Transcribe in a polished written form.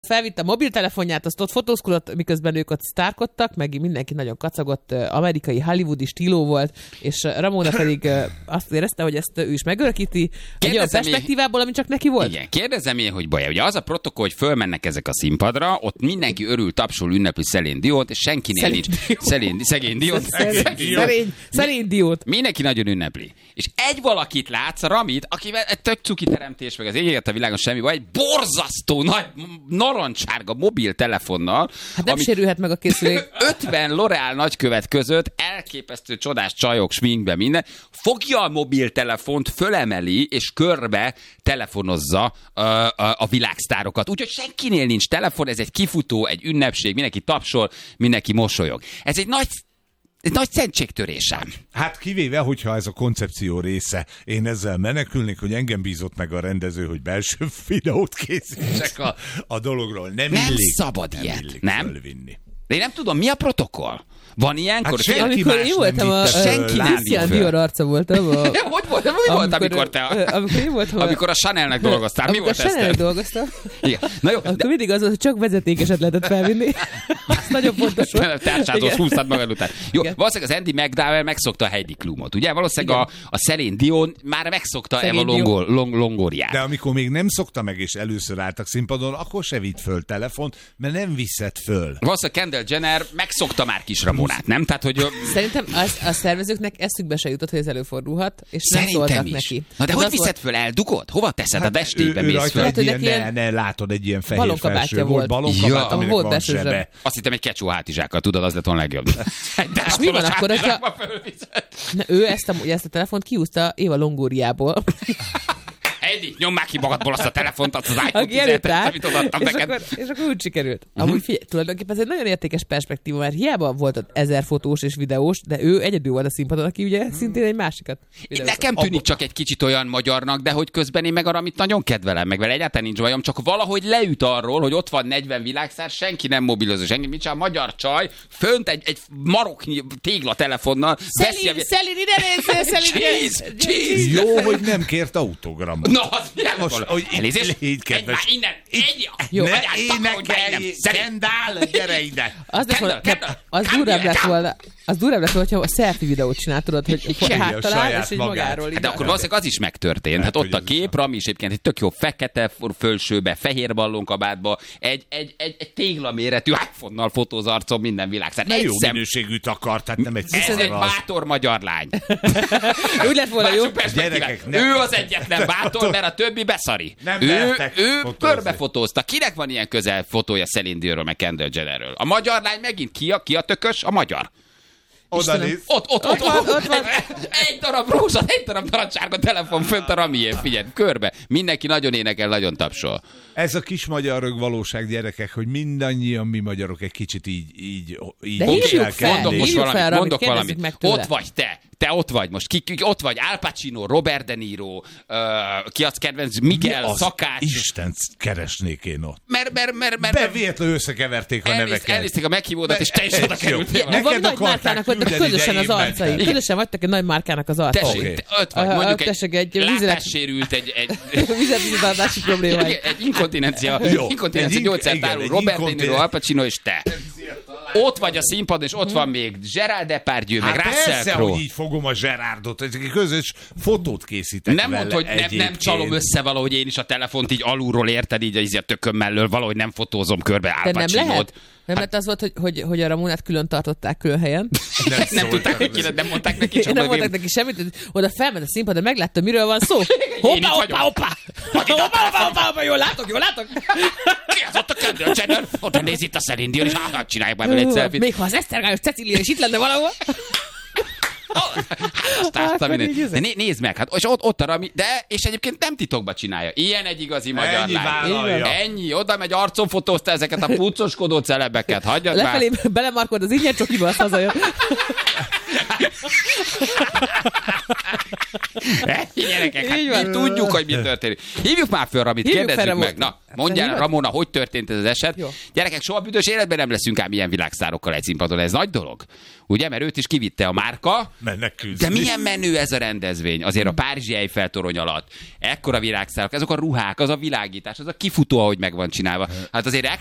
felvitte a mobiltelefonját, azt ott fotózkodott, miközben ők ott sztárkodtak, meg mindenki nagyon kacagott, amerikai hollywoodi stíló volt, és Ramona pedig azt érezte, hogy ezt ő is megörökíti egy olyan perspektívából, ami csak neki volt. Igen, kérdezem én, hogy baj. Ugye az a protokoll, hogy fölmennek ezek a színpadra, ott mindenki örül, tapsol, ünnepli Celine Diont, és senkinél nincs. Szegény Diont. Celine Diont. Mindenki nagyon ünnepli. És egy valakit látsz, a Ramit, akivel egy tök cuki teremtés, meg az égért a világon semmi baj, egy borzasztó nagy narancssárga mobiltelefonnal. Hát nem sérülhet meg a készülék. 50 L'Oréal nagykövet között, elképesztő csodás csajok, sminkbe, minden. Fogja a mobiltelefont, fölemeli, és körbe telefonozza a világsztárokat. Úgyhogy senkinél nincs telefon, ez egy kifutó, egy ünnepség, mindenki tapsol, mindenki mosolyog. Ez egy nagy szentségtörésem. Hát kivéve, hogyha ez a koncepció része. Én ezzel menekülnék, hogy engem bízott meg a rendező, hogy belső videót készítsek a dologról. Nem szabad ilyet, nem? Fölvinni. De én nem tudom, mi a protokoll? Van ilyenkor? Hát amikor én voltam Christian Dior arca voltam. Hogy volt, amikor te amikor a Chanelnek dolgoztál? Mi volt ez? Amikor a Chanelnek dolgoztam. Na jó, akkor mindig az volt, hogy csak vezetékeset lehetett felvinni. Az nagyon fontos volt. Tárcsázós húztad magad után. Jó, valószínűleg az Andy McDowell megszokta a Heidi Klumot, ugye? Valószínűleg a Celine Dion már megszokta Eva Longoriát. De amikor még nem szokta meg, és először álltak színpadon, akkor se vitt föl telefont, mert nem viszed föl. Valószínűleg Kendall Jenner megszokta már kis Ramonát, nem? Tehát, hogy... Szerintem a szervezőknek eszükbe se jutott, hogy ez előfordulhat, és nem szóltak neki. Na de hogy viszed föl, eldugod? Hova teszed? A destébe mész föl? Ne látod, egy ilyen fehér felső volt. Balonkabát, aminek van zsebe. Azt hittem, egy kecsó hátizsákkal, tudod, az lett volna legjobb. És mi van akkor, hogyha... Ő ezt a telefont kiúzta Éva Longoriából. Edi, nyom már ki magadból azt a telefont, azt az iPhone 17-et, amit odaadtam neked. És akkor úgy sikerült. Amúgy figyelj, tulajdonképpen ez egy nagyon értékes perspektíva, mert hiába volt ott 1000 fotós és videós, de ő egyedül volt a színpadon, aki ugye szintén egy másikat. Nekem tűnik csak egy kicsit olyan magyarnak, de hogy közben én meg arra, amit nagyon kedvelem, meg vele egyáltalán nincs bajom, csak valahogy leüt arról, hogy ott van 40 világszár, senki nem mobilozó, senki, mit csinál, a magyar csaj, fönt egy maroknyi tégla-telefonnal. Szelin, ide nézzél, Cheese! Jó, hogy nem kért autogramot. Na, az most, hogy elnézést, így kedves. Innen, jó, ne énekelj, Kendall, gyere ide. Az durvább lett volna, hogyha a selfie videót csinál, tudod, hogy háttalál, és így magáról. De akkor valószínűleg az is megtörtént. Hát ott a kép, Rami is egyébként egy tök jó fekete fölsőbe, fehér ballonkabátba, egy téglaméretű iPhone-nal fotóz arcon minden világszár. Ne jó minőségűt akart, tehát nem egy ez egy bátor magyar lány. Úgy lett volna jó. Gyerekek, ő az egyetlen bátor, mert a többi beszari. Ő körbefotózta. Kinek van ilyen közel fotója Celine Dionról, meg Kendall Jennerről? A magyar lány megint ki a tökös? A magyar. Oda néz. Ott van. Egy darab rózsa, egy darab narancssárga telefon fönt a Ramié, figyelj, körbe. Mindenki nagyon énekel, nagyon tapsol. Ez a kis magyar rögvalóság, gyerekek, hogy mindannyian mi magyarok egy kicsit így mondok valamit. Ott vagy te ott vagy most. Ott vagy Al Pacino, Robert De Niro, ki az kedvenc, Miguel, Szakács. Isten keresnék én ott. Mert bevéletlenül összekeverték a neveket. Elnézték a meghívódat, és te is oda kerültél. Neked nagy márkának vagytok közösen az arcai. Közösen vagytok egy nagy márkának az arcai. Tessék, ott vagy, mondjuk egy látássérült, egy vízetisztatási probléma. Egy inkontinencia gyógyszertárul, Robert De Niro, Al Pacino és te. Ott vagy a színpadon, és ott van még Gerard Depardieu, meg Russell Crowe. Persze, hogy így fogom a Gerardot, egy közös fotót készítek nem vele. Nem mondd, hogy nem csalom össze valahogy én is a telefont így alulról, érted, így a tököm mellől, valahogy nem fotózom körbe Al Pacinót. Nem lett az volt, hogy a Ramonát külön tartották külön helyen. Nem tudták neki, nem mondták neki. Csak nem mondták neki semmit, oda felment a színpad, de meglátta, miről van szó. Hoppá! Jól látok! Ki az ott a Kendall Jenner? Oda néz itt a Celine Dion, és csinálják már egy selfie-t. Még ha az Esztergályos Cecília is itt lenne valahol. Nézd meg, hát és ott a Rami, de és egyébként nem titokba csinálja. Ilyen egy igazi magyar lány. Ennyi, oda megy, arcon fotózta ezeket a puccoskodó celebeket. Hagyjad már. Lefelé belemarkod az ingyen csokiba, azt hazajön. Gyerekek, hát mi tudjuk, hogy mi történik. Hívjuk már föl Ramit, kérdezzük meg. Na, mondjál, Ramona, hogy történt ez az eset? Jó. Gyerekek, soha büdös életben nem leszünk ám ilyen világszárokkal egy színpadon. Ez nagy dolog. Ugye, mert őt is kivitte a márka, menekülni. De milyen menő ez a rendezvény? Azért a Párizsi Eiffel torony alatt. Ekkora virágszálak, azok a ruhák, az a világítás, az a kifutó, ahogy meg van csinálva. Hát azért